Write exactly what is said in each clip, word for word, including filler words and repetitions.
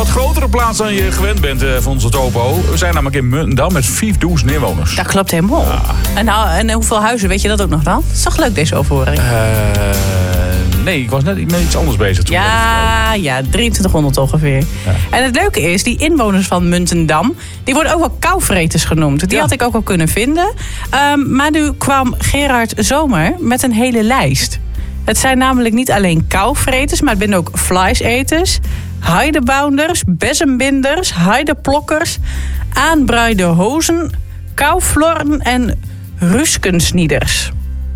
wat grotere plaats dan je gewend bent uh, van onze topo. We zijn namelijk in Muntendam met vijfduizend inwoners. Dat klopt helemaal. Ja. En, nou, en hoeveel huizen, weet je dat ook nog dan? Dat is toch leuk, deze overhoring? Uh, nee, ik was net met iets anders bezig toen. Ja, ja, drieëntwintighonderd ongeveer. Ja. En het leuke is, die inwoners van Muntendam, die worden ook wel kouvreters genoemd. Die ja. had ik ook al kunnen vinden. Um, maar nu kwam Gerard Zomer met een hele lijst. Het zijn namelijk niet alleen kouvreters, maar het zijn ook vleeseters, heidebounders, bezembinders, heideplokkers, aanbruide hozen, kouflorren en ruskensnieders.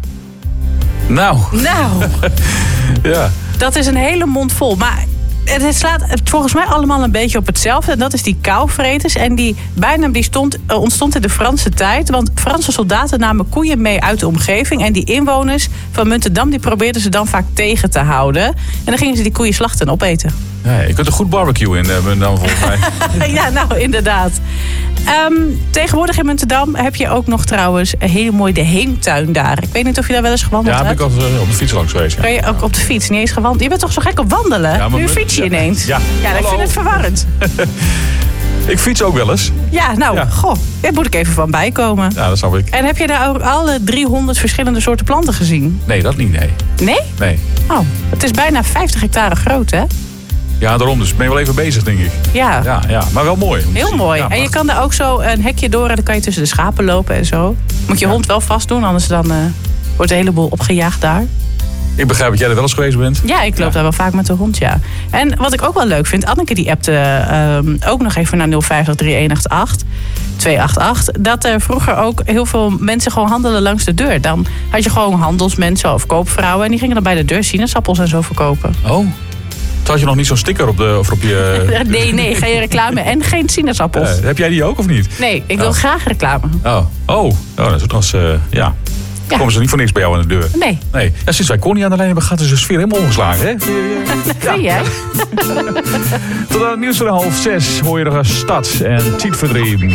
Nou. Nou. Ja. Dat is een hele mond vol. Maar het slaat volgens mij allemaal een beetje op hetzelfde. En dat is die kouvreters. En die bijnaam die stond, ontstond in de Franse tijd. Want Franse soldaten namen koeien mee uit de omgeving. En die inwoners van Muntendam die probeerden ze dan vaak tegen te houden. En dan gingen ze die koeien slachten en opeten. Ja, je kunt een goed barbecue in uh, Muntendam volgens mij. Ja, nou inderdaad. Um, tegenwoordig in Muntendam heb je ook nog trouwens heel mooi de Heemtuin daar. Ik weet niet of je daar wel eens gewandeld hebt. Ja, heb ik altijd op de fiets langs geweest. Ja. Ben je ook op de fiets, niet eens gewandeld? Je bent toch zo gek op wandelen? Ja, nu fiets je ineens. Ja, ja ik vind het verwarrend. Ik fiets ook wel eens. Ja, nou, ja. goh, daar moet ik even van bijkomen. Ja, dat snap ik. En heb je daar ook alle driehonderd verschillende soorten planten gezien? Nee, dat niet, nee. Nee? Nee. Oh, het is bijna vijftig hectare groot, hè? Ja, daarom. Dus ben je wel even bezig, denk ik. Ja. Ja, ja. Maar wel mooi. Heel mooi. Ja, en je kan daar ook zo een hekje door en dan kan je tussen de schapen lopen en zo. Moet je ja. hond wel vast doen, anders dan uh, wordt een heleboel opgejaagd daar. Ik begrijp dat jij er wel eens geweest bent. Ja, ik loop ja. daar wel vaak met de hond, ja. En wat ik ook wel leuk vind, Anneke die appte uh, ook nog even naar nul vijf drie een acht acht twee acht acht. Dat er vroeger ook heel veel mensen gewoon handelen langs de deur. Dan had je gewoon handelsmensen of koopvrouwen en die gingen dan bij de deur sinaasappels en zo verkopen. Oh. Toen had je nog niet zo'n sticker op, de, of op je... Nee, nee, geen reclame en geen sinaasappels. Uh, heb jij die ook of niet? Nee, ik wil oh. graag reclame. Oh, oh. oh dat is was, uh, ja... Ja. Komen ze niet voor niks bij jou aan de deur? Nee. nee. Ja, sinds wij Connie aan de lijn hebben, gaat de sfeer helemaal omgeslagen, hè? Ja. Vind jij? Tot aan het nieuws van half zes hoor je nog een stad en Tietverdrieben.